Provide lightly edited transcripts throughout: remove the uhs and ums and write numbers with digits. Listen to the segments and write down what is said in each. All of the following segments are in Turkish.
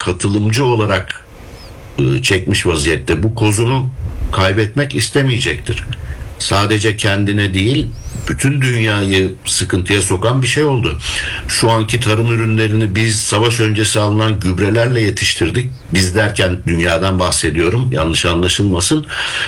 katılımcı olarak çekmiş vaziyette. Bu kozunu kaybetmek istemeyecektir. Sadece kendine değil, bütün dünyayı sıkıntıya sokan bir şey oldu. Şu anki tarım ürünlerini biz savaş öncesi alınan gübrelerle yetiştirdik. Biz derken dünyadan bahsediyorum, yanlış anlaşılmasın.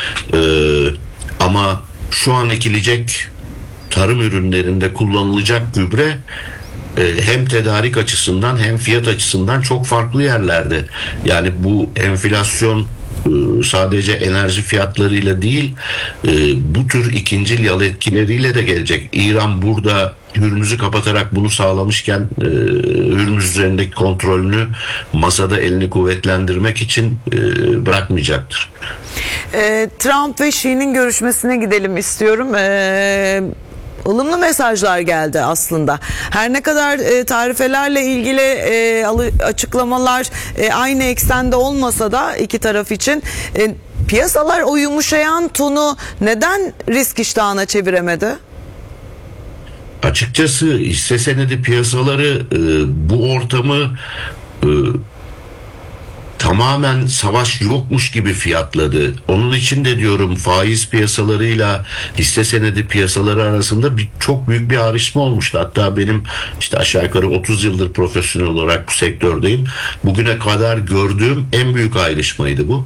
Ama şu an ekilecek tarım ürünlerinde kullanılacak gübre hem tedarik açısından hem fiyat açısından çok farklı yerlerde. Yani bu enflasyon sadece enerji fiyatlarıyla değil, bu tür ikincil yol etkileriyle de gelecek. İran burada Hürmüz'ü kapatarak bunu sağlamışken Hürmüz üzerindeki kontrolünü masada elini kuvvetlendirmek için bırakmayacaktır. Trump ve Xi'nin görüşmesine gidelim istiyorum. Ilımlı mesajlar geldi aslında. Her ne kadar tarifelerle ilgili açıklamalar aynı eksende olmasa da iki taraf için piyasalar o yumuşayan tonu neden risk iştahına çeviremedi? Açıkçası hisse senedi piyasaları bu ortamı tamamen savaş yokmuş gibi fiyatladı. Onun için de diyorum, faiz piyasalarıyla hisse senedi piyasaları arasında çok büyük bir ayrışma olmuştu. Hatta benim işte aşağı yukarı 30 yıldır profesyonel olarak bu sektördeyim. Bugüne kadar gördüğüm en büyük ayrışmaydı bu.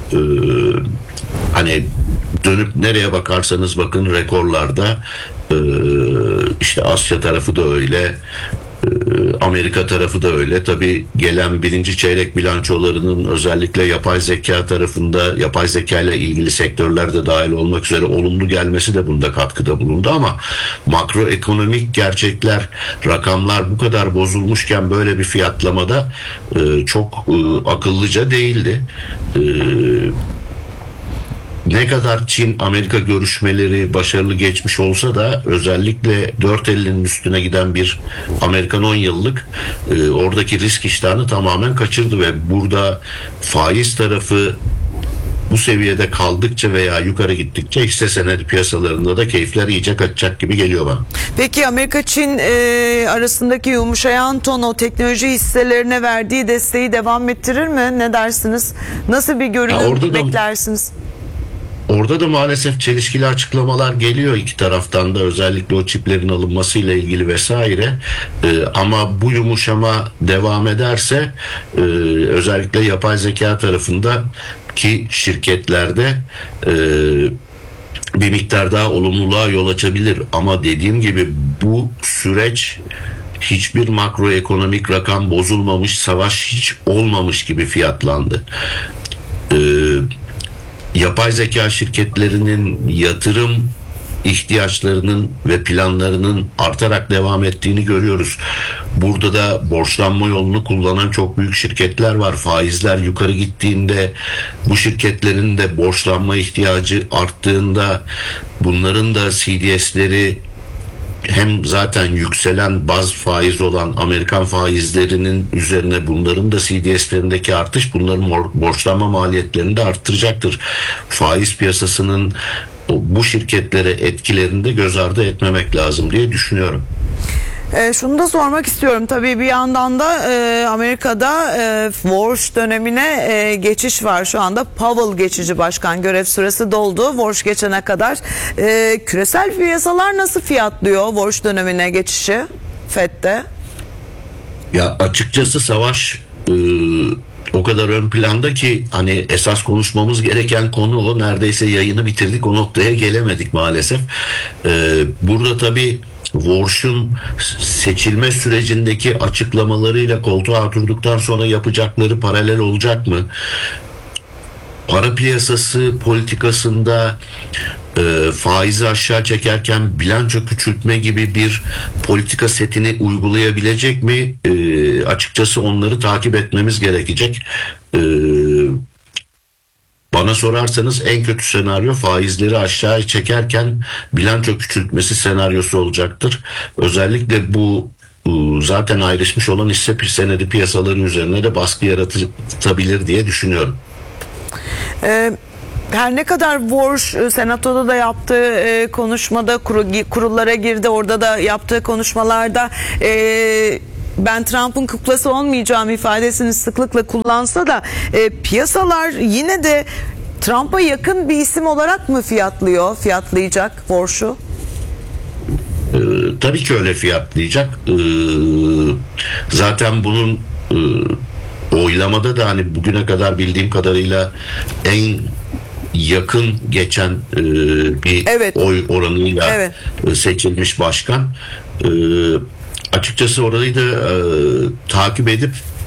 Hani dönüp nereye bakarsanız bakın rekorlarda. İşte Asya tarafı da öyle. Amerika tarafı da öyle. Tabii gelen birinci çeyrek bilançolarının özellikle yapay zeka tarafında, yapay zeka ile ilgili sektörlerde dahil olmak üzere olumlu gelmesi de bunda katkıda bulundu, ama makroekonomik gerçekler, rakamlar bu kadar bozulmuşken böyle bir fiyatlamada çok akıllıca değildi. Ne kadar Çin-Amerika görüşmeleri başarılı geçmiş olsa da özellikle 4.50'nin üstüne giden bir Amerikan 10 yıllık oradaki risk iştahını tamamen kaçırdı ve burada faiz tarafı bu seviyede kaldıkça veya yukarı gittikçe hisse senedi piyasalarında da keyifler iyice kaçacak gibi geliyor bana. Peki Amerika-Çin arasındaki yumuşayan ton o teknoloji hisselerine verdiği desteği devam ettirir mi? Ne dersiniz? Nasıl bir görünüm beklersiniz? Orada da maalesef çelişkili açıklamalar geliyor iki taraftan da, özellikle o çiplerin alınmasıyla ilgili vesaire. Ama bu yumuşama devam ederse özellikle yapay zeka tarafındaki şirketlerde bir miktar daha olumluluğa yol açabilir. Ama dediğim gibi bu süreç hiçbir makroekonomik rakam bozulmamış, savaş hiç olmamış gibi fiyatlandı. Yapay zeka şirketlerinin yatırım ihtiyaçlarının ve planlarının artarak devam ettiğini görüyoruz. Burada da borçlanma yolunu kullanan çok büyük şirketler var. Faizler yukarı gittiğinde, bu şirketlerin de borçlanma ihtiyacı arttığında, bunların da CDS'leri hem zaten yükselen baz faiz olan Amerikan faizlerinin üzerine bunların da CDS'lerindeki artış bunların borçlanma maliyetlerini de arttıracaktır. Faiz piyasasının bu şirketlere etkilerini de göz ardı etmemek lazım diye düşünüyorum. Şunu da sormak istiyorum. Tabii bir yandan da Amerika'da Walsh dönemine geçiş var. Şu anda Powell geçici başkan, görev süresi doldu. Walsh geçene kadar küresel piyasalar nasıl fiyatlıyor Walsh dönemine geçişi FED'de? Ya açıkçası savaş o kadar ön planda ki hani esas konuşmamız gereken konu o. Neredeyse yayını bitirdik, o noktaya gelemedik maalesef. Burada tabii Walsh'un seçilme sürecindeki açıklamalarıyla koltuğa oturduktan sonra yapacakları paralel olacak mı? Para piyasası politikasında faizi aşağı çekerken bilanço küçültme gibi bir politika setini uygulayabilecek mi? Açıkçası onları takip etmemiz gerekecek. Bana sorarsanız en kötü senaryo faizleri aşağı çekerken bilanço küçültmesi senaryosu olacaktır. Özellikle bu zaten ayrışmış olan hisse senedi piyasaları üzerine de baskı yaratabilir diye düşünüyorum. Her ne kadar Walsh senatoda da yaptığı konuşmada kurullara girdi, orada da yaptığı konuşmalarda ben Trump'ın kuklası olmayacağım ifadesini sıklıkla kullansa da piyasalar yine de Trump'a yakın bir isim olarak mı fiyatlayacak Warsh'u? Tabii ki öyle fiyatlayacak. Zaten bunun oylamada da hani bugüne kadar bildiğim kadarıyla en yakın geçen bir Evet. oy oranıyla Evet. Seçilmiş başkan. Açıkçası orayı da takip edip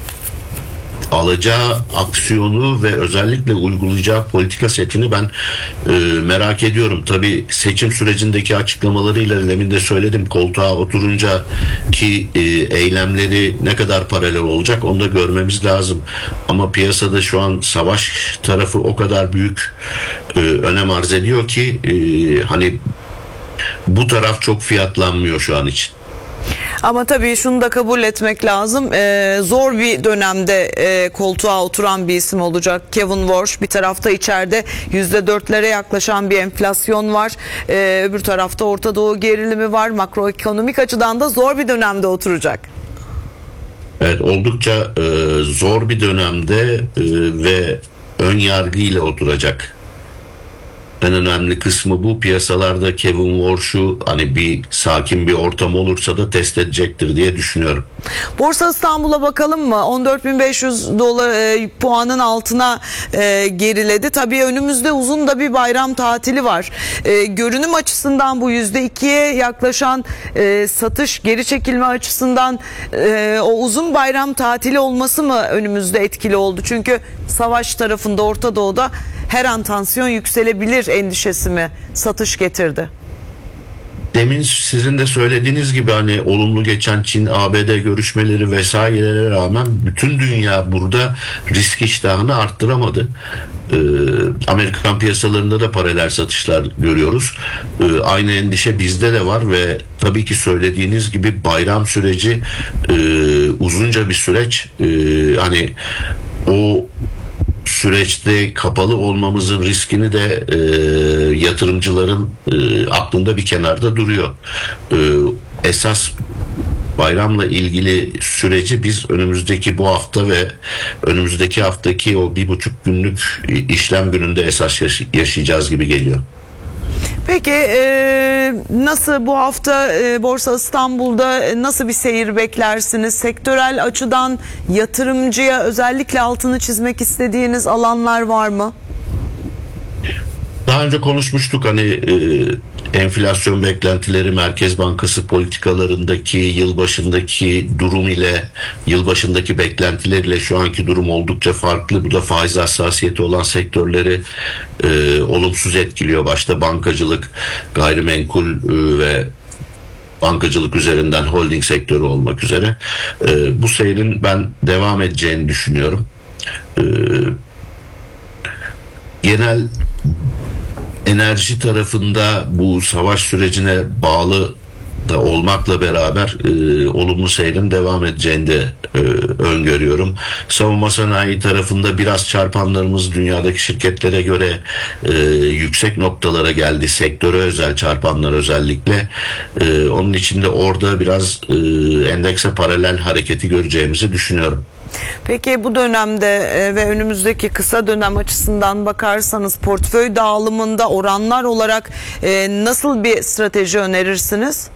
alacağı aksiyonu ve özellikle uygulayacağı politika setini ben merak ediyorum. Tabii seçim sürecindeki açıklamalarıyla demin de söyledim, koltuğa oturunca ki eylemleri ne kadar paralel olacak onu da görmemiz lazım. Ama piyasada şu an savaş tarafı o kadar büyük önem arz ediyor ki hani bu taraf çok fiyatlanmıyor şu an için. Ama tabii şunu da kabul etmek lazım. Zor bir dönemde koltuğa oturan bir isim olacak Kevin Warsh. Bir tarafta içeride %4'lere yaklaşan bir enflasyon var. Öbür tarafta Orta Doğu gerilimi var. Makroekonomik açıdan da zor bir dönemde oturacak. Evet, oldukça zor bir dönemde ve ön yargıyla oturacak. En önemli kısmı bu. Piyasalarda Kevin Warsh'u hani bir sakin bir ortam olursa da test edecektir diye düşünüyorum. Borsa İstanbul'a bakalım mı? 14.500 dolar puanın altına geriledi. Tabii önümüzde uzun da bir bayram tatili var. Görünüm açısından bu %2'ye yaklaşan satış geri çekilme açısından o uzun bayram tatili olması mı önümüzde etkili oldu? Çünkü savaş tarafında Orta Doğu'da her an tansiyon yükselebilir endişesi mi satış getirdi? Demin sizin de söylediğiniz gibi hani olumlu geçen Çin ABD görüşmeleri vesairelere rağmen bütün dünya burada risk iştahını arttıramadı. Amerikan piyasalarında da paralel satışlar görüyoruz. Aynı endişe bizde de var ve tabii ki söylediğiniz gibi bayram süreci uzunca bir süreç. Hani o süreçte kapalı olmamızın riskini de yatırımcıların aklında bir kenarda duruyor. Esas bayramla ilgili süreci biz önümüzdeki bu hafta ve önümüzdeki haftaki o 1,5 günlük işlem gününde esas yaşayacağız gibi geliyor. Peki nasıl bu hafta Borsa İstanbul'da nasıl bir seyir beklersiniz? Sektörel açıdan yatırımcıya özellikle altını çizmek istediğiniz alanlar var mı? Daha önce konuşmuştuk hani enflasyon beklentileri, Merkez Bankası politikalarındaki yılbaşındaki durum ile yılbaşındaki beklentiler ile şu anki durum oldukça farklı. Bu da faiz hassasiyeti olan sektörleri olumsuz etkiliyor. Başta bankacılık, gayrimenkul ve bankacılık üzerinden holding sektörü olmak üzere bu seyrin ben devam edeceğini düşünüyorum. Genel enerji tarafında bu savaş sürecine bağlı da olmakla beraber olumlu seyrin devam edeceğini de öngörüyorum. Savunma sanayi tarafında biraz çarpanlarımız dünyadaki şirketlere göre yüksek noktalara geldi. Sektöre özel çarpanlar özellikle. Onun için de orada biraz endekse paralel hareketi göreceğimizi düşünüyorum. Peki bu dönemde ve önümüzdeki kısa dönem açısından bakarsanız portföy dağılımında oranlar olarak nasıl bir strateji önerirsiniz?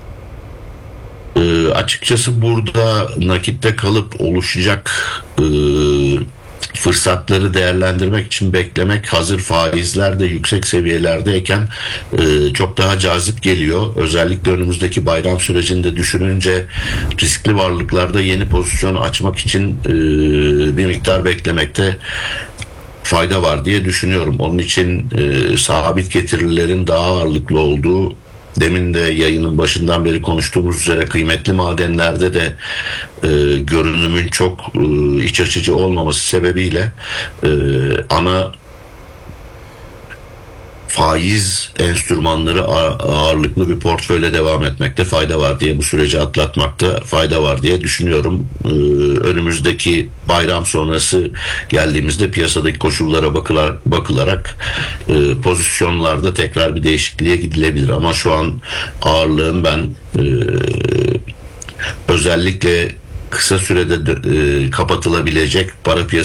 Açıkçası burada nakitte kalıp oluşacak fırsatları değerlendirmek için beklemek, hazır faizler de yüksek seviyelerdeyken çok daha cazip geliyor. Özellikle önümüzdeki bayram sürecinde düşününce riskli varlıklarda yeni pozisyon açmak için bir miktar beklemekte fayda var diye düşünüyorum. Onun için sabit getirilerin daha ağırlıklı olduğu, demin de yayının başından beri konuştuğumuz üzere kıymetli madenlerde de görünümün çok iç açıcı olmaması sebebiyle ana faiz enstrümanları ağırlıklı bir portföyle devam etmekte fayda var diye, bu süreci atlatmakta fayda var diye düşünüyorum. Önümüzdeki bayram sonrası geldiğimizde piyasadaki koşullara bakılarak pozisyonlarda tekrar bir değişikliğe gidilebilir ama şu an ağırlığın ben özellikle kısa sürede kapatılabilecek para piyasası